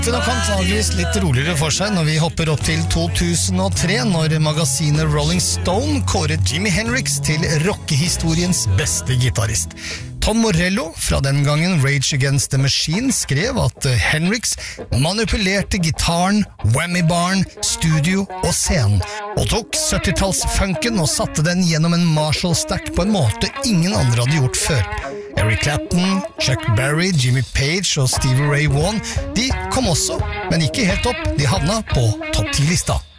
Det nok antageligvis litt roligere for seg når vi hopper opp til 2003, når magasinet Rolling Stone kåret Jimi Hendrix til rockehistoriens beste gitarist. Tom Morello, fra den gangen Rage Against the Machine, skrev at Hendrix manipulerte gitaren, whammy-baren, studio og scenen, og tok 70-talls-funken og satte den gjennom en Marshall-stack på en måte ingen andre hadde gjort før. Eric Clapton, Chuck Berry, Jimmy Page og Stevie Ray Vaughan, de kom også, men ikke helt opp, de havna på topp 10-lista.